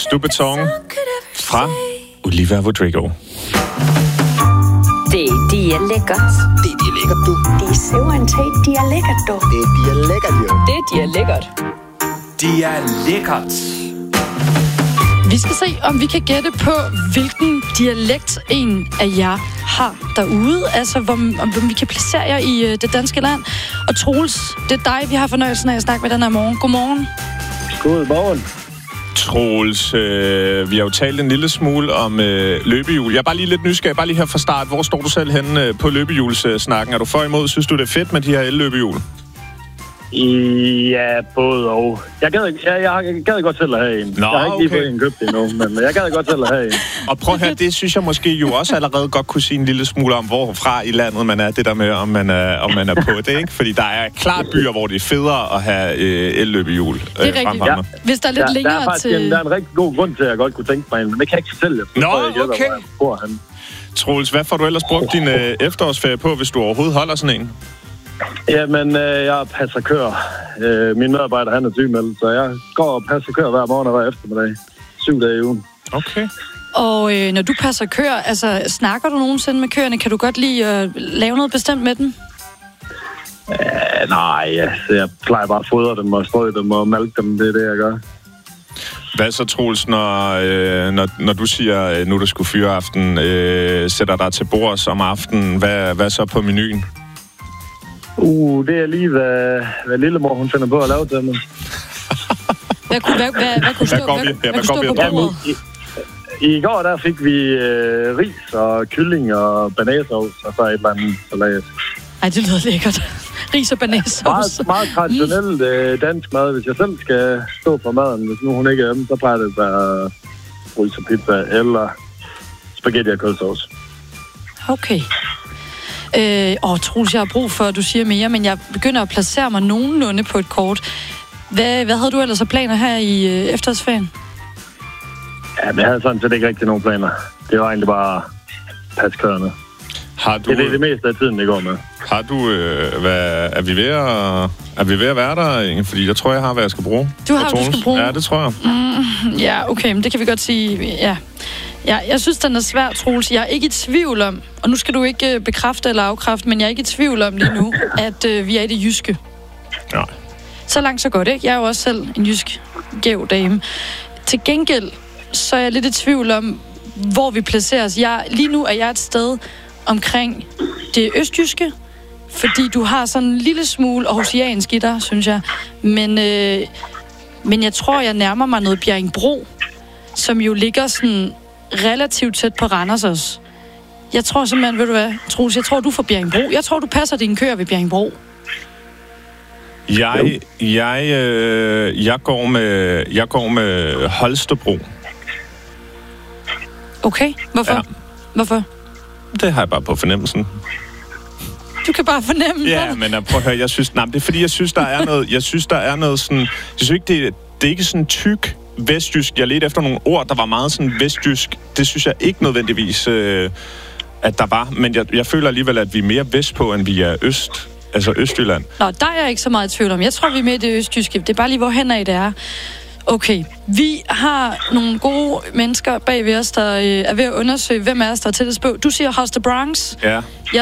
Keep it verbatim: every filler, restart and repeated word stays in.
du beton fra Olivia Rodrigo. Det er de er lækkert. Det er de er lækkert, du. Det er Seventide, de er lækkert, du. Det er de er lækkert, jo. Det er de er lækkert. De er lækkert. Vi skal se, om vi kan gætte på, hvilken dialekt en af jer har derude. Altså, hvor, om, om vi kan placere jer i øh, det danske land. Og Troels, det er dig, vi har fornøjelsen af at snakke med den her morgen. Godmorgen. Godmorgen. Troels, øh, vi har jo talt en lille smule om øh, løbehjul. Jeg er bare lige lidt nysgerrig, bare lige her fra start. Hvor står du selv henne øh, på løbehjulssnakken? Er du for imod? Synes du, det er fedt med de her el-løbehjul? Ja, både og. Jeg gad, jeg, jeg gad godt selv at have en. Nå, jeg har ikke lige okay. fået en købt endnu, men jeg gad godt selv at have en. Og prøv at høre, det synes jeg måske jo også allerede godt kunne sige en lille smule om, hvorfra i landet man er, det der med, om man er, om man er på det, ikke? Fordi der er klart byer, hvor det er federe at have øh, el-løbehjul. Øh, Det er rigtigt. Ja. Hvis der er lidt Der, længere der er faktisk til... en, der er en rigtig god grund til, at jeg godt kunne tænke mig en, men det kan jeg ikke fortælle. Nå, jeg gætter, okay. hvor jeg bor henne. Troels, hvad får du ellers brugt din øh, efterårsferie på, hvis du overhovedet holder sådan en? Jamen, øh, jeg passer kører. Øh, min medarbejder, han er sygemeldt, så jeg går og passer kører hver morgen og hver eftermiddag. Syv dage i ugen. Okay. Og øh, når du passer køer, altså snakker du nogensinde med køerne? Kan du godt lide at lave noget bestemt med dem? Øh, nej, altså, jeg plejer bare at fodre dem og strøge dem og malke dem. Det er det, jeg gør. Hvad så, Troels, når, øh, når, når du siger, øh, nu er det sgu fyreaften, øh, sætter dig til bords om aftenen, hvad, hvad så på menuen? Uh, det er lige, hvad, hvad lillemor hun finder på at lave til mig. Hvad kunne, hvad, hvad, hvad kunne stå, Hvad går vi- hvad, ja, hvad hvad kunne går vi stå på og bordet? I, I går der fik vi øh, ris og kylling og banasovs og så et eller andet salat. Ej, det lyder lækkert. Ris og banæssauce. Meget, meget traditionelt øh, dansk mad. Hvis jeg selv skal stå for maden, hvis nu hun ikke er hjemme, så plejer det at være ris og pizza eller spaghetti og kødsovs. Okay. Øh, åh, Troels, jeg har brug for, at du siger mere, men jeg begynder at placere mig nogenlunde på et kort. Hvad, hvad havde du ellers af planer her i øh, efterårsferien? Ja, men jeg havde sådan set ikke rigtig nogen planer. Det var egentlig bare paskørende. Har du, Det er det, det meste af tiden, det går med. har du øh, hvad, er, vi ved at, er vi ved at være der, egentlig? Fordi jeg tror, jeg har, hvad jeg skal bruge. Du har, Og hvad du Troels? skal bruge? Ja, det tror jeg. Mm, ja, okay, men det kan vi godt sige. Ja. Ja, jeg synes, den er svær, Troels. Jeg er ikke i tvivl om, og nu skal du ikke øh, bekræfte eller afkræfte, men jeg er ikke i tvivl om lige nu, at øh, vi er i det jyske. Ja. Så langt, så godt, ikke? Jeg er jo også selv en jysk gæv dame. Til gengæld, så er jeg lidt i tvivl om, hvor vi placerer os. Jeg, lige nu er jeg et sted omkring det østjyske, fordi du har sådan en lille smule aarhusiansk i dig, synes jeg. Men, øh, men jeg tror, jeg nærmer mig noget Bjerringbro, som jo ligger sådan relativt tæt på Randers også. Jeg tror simpelthen, ved du hvad, Troels, jeg tror, du får Bjerringbro. Jeg tror, du passer dine køer ved Bjerringbro. Jeg, jeg, øh, jeg, går med, jeg går med Holstebro. Okay, hvorfor? Ja. Hvorfor? Det har jeg bare på fornemmelsen. Du kan bare fornemme Ja, det. men uh, prøv at høre, jeg synes, nej, det er fordi, jeg synes, der er noget, jeg synes, der er noget sådan, jeg synes ikke, det, det er ikke sådan tyk vestjysk. Jeg ledte efter nogle ord, der var meget sådan vestjysk. Det synes jeg ikke nødvendigvis, øh, at der var. Men jeg, jeg føler alligevel, at vi er mere vestpå, end vi er øst. Altså Østjylland. Nå, der er jeg ikke så meget i tvivl om. Jeg tror, vi er med i det østjyske. Det er bare lige, hvor hen af det er. Okay, vi har nogle gode mennesker bag ved os, der øh, er ved at undersøge, hvem er os, der er tættest på. Du siger House the Bronx. Ja.